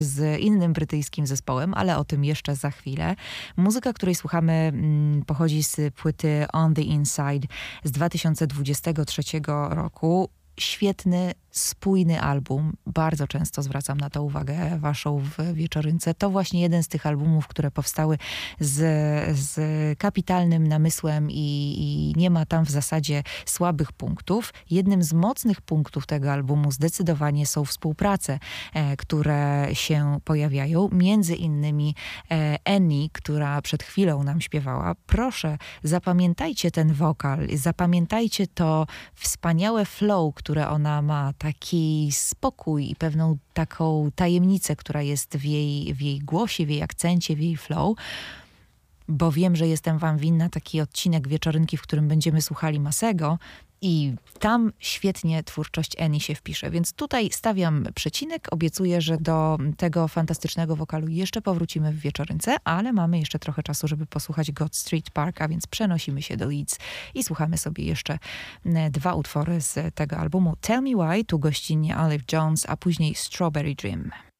z innym brytyjskim zespołem, ale o tym jeszcze za chwilę. Muzyka, której słuchamy, pochodzi z płyty On the Inside z 2023 roku. Świetny, spójny album. Bardzo często zwracam na to uwagę waszą w Wieczorynce. To właśnie jeden z tych albumów, które powstały z kapitalnym namysłem i nie ma tam w zasadzie słabych punktów. Jednym z mocnych punktów tego albumu zdecydowanie są współprace, które się pojawiają. Między innymi Annie, która przed chwilą nam śpiewała. Proszę, zapamiętajcie ten wokal, zapamiętajcie to wspaniałe flow, które ona ma, taki spokój i pewną taką tajemnicę, która jest w jej głosie, w jej akcencie, w jej flow. Bo wiem, że jestem wam winna taki odcinek Wieczorynki, w którym będziemy słuchali Masego i tam świetnie twórczość Annie się wpisze. Więc tutaj stawiam przecinek. Obiecuję, że do tego fantastycznego wokalu jeszcze powrócimy w Wieczorynce, ale mamy jeszcze trochę czasu, żeby posłuchać God Street Park, a więc przenosimy się do Leeds i słuchamy sobie jeszcze dwa utwory z tego albumu. Tell Me Why, tu gościnnie Olive Jones, a później Strawberry Dream.